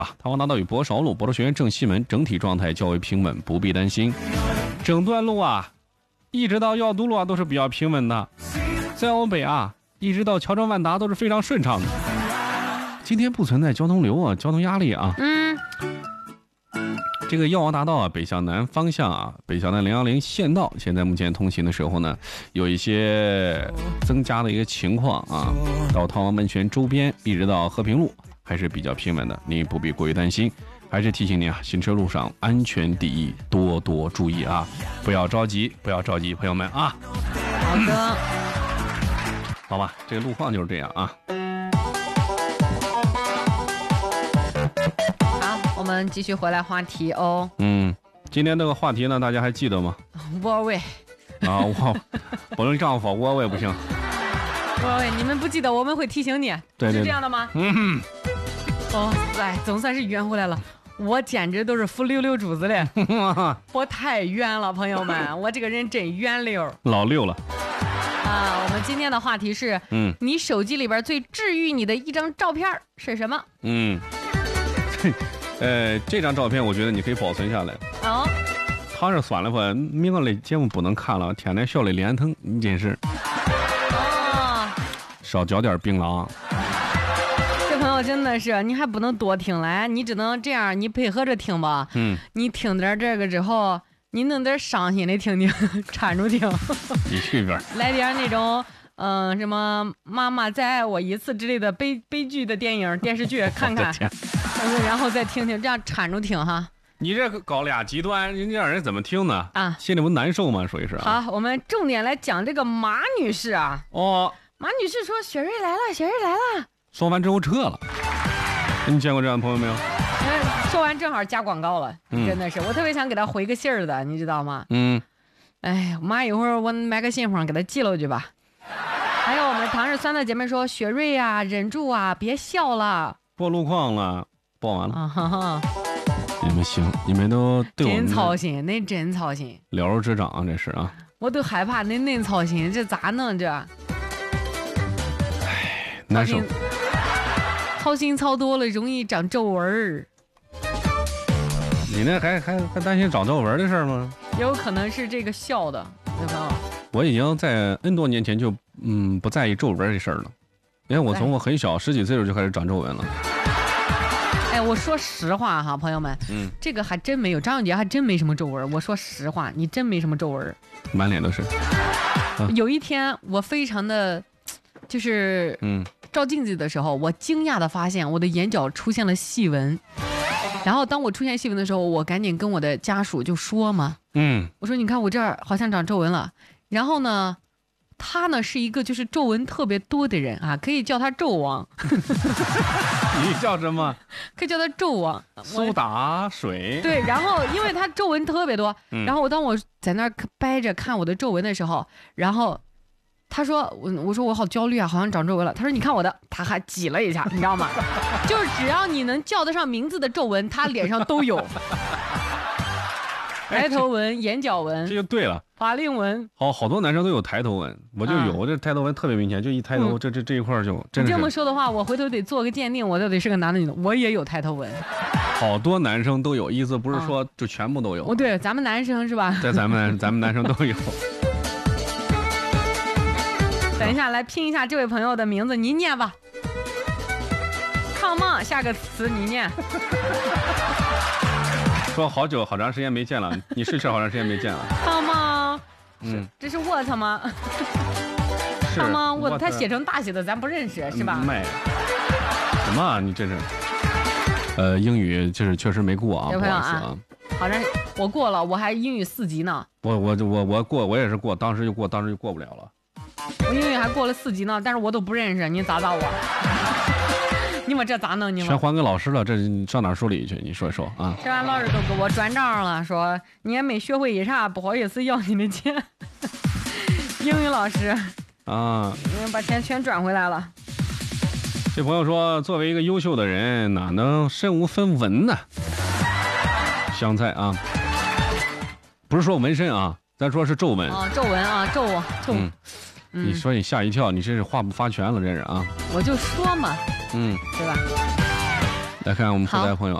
唐皇大道与博韶路、博罗学院正西门整体状态较为平稳，不必担心。整段路一直到药都路都是比较平稳的。在欧北一直到乔庄万达都是非常顺畅的。今天不存在交通流交通压力这个药王大道北向南方向北向南010县道，现在目前通行的时候呢，有一些增加的一个情况到汤王门泉周边一直到和平路还是比较平稳的，你不必过于担心。还是提醒你行车路上安全第一，多多注意不要着急，不要着急，朋友们好的， 好吧，这个路况就是这样好，我们继续回来话题今天这个话题呢，大家还记得吗？ 窝位我不能丈夫，窝位不行。 窝位，你们不记得我们会提醒你， 对， 是这样的吗？总算是圆回来了。我简直都是浮溜溜主子嘞，我太圆了，朋友们，我这个人真圆溜， 老六了我们今天的话题是，你手机里边最治愈你的一张照片是什么？ 这张照片我觉得你可以保存下来。他是算了吧，明个节目不能看了，天天笑的脸疼，你真是。少嚼点槟榔。 这朋友真的是，你还不能多听来，你只能这样，你配合着听吧。你听点这个之后，你弄点伤心的听听，缠住听。 你去边来点那种什么妈妈再爱我一次之类的悲剧的电影电视剧看看，然后再听听，这样缠住听哈。 你这搞俩极端，人家让人怎么听呢？心里不难受吗？属于是。 好，我们重点来讲这个马女士马女士说：“雪瑞来了，雪瑞来了。” 说完之后撤了。你见过这样的朋友没有？ 说完正好加广告了，真的是，我特别想给他回个信儿的，你知道吗？妈，一会儿我买个信封给他寄了去吧。还有我们唐日酸的姐妹说：“雪瑞忍住别笑了。” 播路况了，播完了。你们行，你们都对我们真操心，那真操心， 了如指掌，这是我都害怕恁操心，这咋弄这？ 难受。 操心操多了容易长皱纹儿。 你那还担心长皱纹的事吗？ 有可能是这个笑的，对吧？ 我已经在 N 多年前就不在意皱纹这事儿了，因为我从我很小10几岁的时候就开始长皱纹了。 我说实话哈，朋友们，这个还真没有，张小杰还真没什么皱纹。我说实话，你真没什么皱纹， 满脸都是。 有一天我非常的，就是照镜子的时候，我惊讶的发现我的眼角出现了细纹。然后当我出现细纹的时候，我赶紧跟我的家属就说嘛，我说你看我这儿好像长皱纹了。然后呢，他呢是一个就是皱纹特别多的人可以叫他纣王。 你叫什么？ 可以叫他纣王。 苏打水。 对，然后因为他皱纹特别多，然后当我在那儿掰着看我的皱纹的时候，然后他说我说我好焦虑好像长皱纹了。他说你看我的，他还挤了一下，你知道吗？就是只要你能叫得上名字的皱纹，他脸上都有。抬头纹、眼角纹， 这就对了。 法令纹， 好多男生都有抬头纹，我就有，这抬头纹特别明显，就一抬头，这一块就真是。 这么说的话，我回头得做个鉴定，我到底是个男的女的。我也有抬头纹， 好多男生都有，意思不是说就全部都有。 对，咱们男生是吧？ 对，咱们男生都有。 等一下，来拼一下这位朋友的名字，你念吧。Come on， 下个词你念。 说好长时间没见了，你是好长时间没见了。 Come on，这是 what 吗？Come on what， 他写成大写的，咱不认识是吧？ 卖什么你这是？英语就是确实没过不好意思好像我过了，我还英语4级呢。 我过，我也是过，当时就过不了了。 我英语还过了4级呢，但是我都不认识，你咋我？你们这咋弄？你们全还给老师了，这你上哪说理去？你说一说这完老师都给我转账了，说你也没学会一啥，不好意思要你的钱。英语老师把钱全转回来了。 这朋友说，作为一个优秀的人，哪能身无分文呢？香菜不是说纹身咱说是皱纹皱纹皱。 你说你吓一跳，你这是话不发全了，这是我就说嘛，对吧？ 来看我们后台朋友。